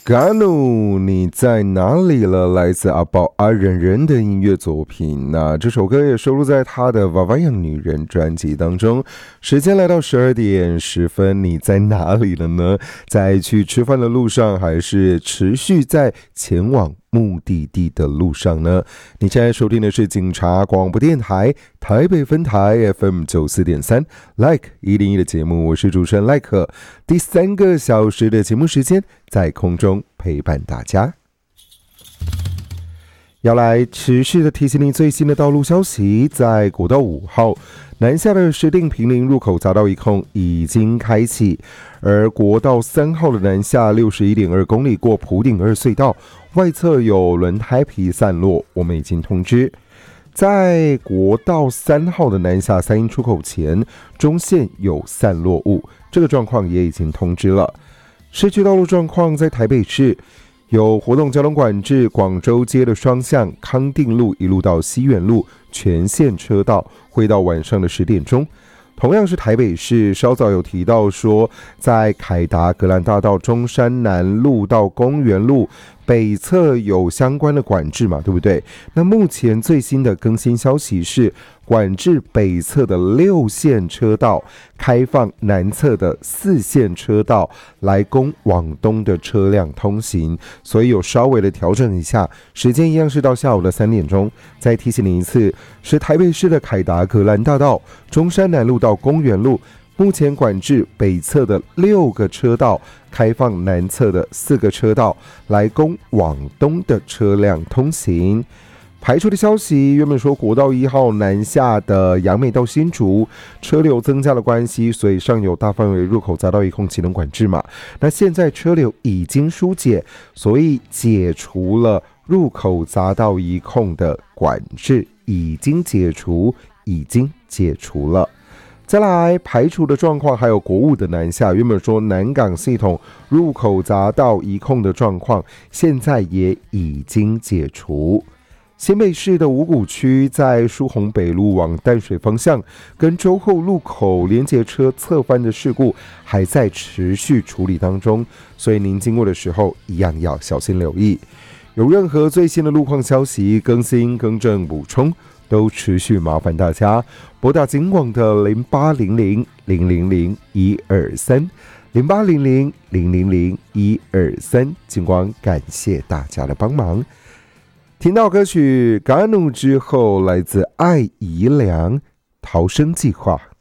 嘎努，你在哪里了？来自阿宝阿忍忍的音乐作品。那这首歌也收录在他的《娃娃样女人》专辑当中。时间来到12点10分，你在哪里了呢？在去吃饭的路上，还是持续在前往目的地的路上呢？你现在收听的是警察广播电台台北分台 FM 94.3 Like 101的节目，我是主持人赖可。第3个小时的节目时间在空中陪伴大家，要来持续的提醒你最新的道路消息。在国道5号南下的石碇坪林入口匝道一控已经开启，而国道3号的南下 61.2 公里过埔顶2隧道，外侧有轮胎皮散落，我们已经通知。在国道3号的南下三鶯出口前，中线有散落物，这个状况也已经通知了。市区道路状况，在台北市有活动交通管制，广州街的双向康定路一路到西园路全线车道，会到晚上的10点钟。同样是台北市，稍早有提到说，在凯达格兰大道中山南路到公园路北侧有相关的管制嘛，对不对？那目前最新的更新消息是，管制北侧的6线车道，开放南侧的4线车道来供往东的车辆通行，所以有稍微的调整一下，时间一样是到下午的3点钟。再提醒您一次，是台北市的凯达格兰大道、中山南路到公园路，目前管制北侧的6个车道，开放南侧的4个车道来供往东的车辆通行。排除的消息，原本说国道1号南下的杨美到新竹车流增加的关系，所以上有大范围入口匝道一控启动管制嘛。那现在车流已经疏解，所以解除了入口匝道一控的管制，已经解除了。再来排除的状况，还有国务的南下，原本说南港系统入口匝道一控的状况，现在也已经解除。新北市的五股区在疏洪北路往淡水方向跟洲后路口连结车侧翻的事故还在持续处理当中，所以您经过的时候一样要小心留意。有任何最新的路况消息更新、更正、补充，都持续麻烦大家拨打警广的0800-000-123 0800-000-123，警广感谢大家的帮忙。听到歌曲《嘎努》之后，来自艾怡良《逃生计划》。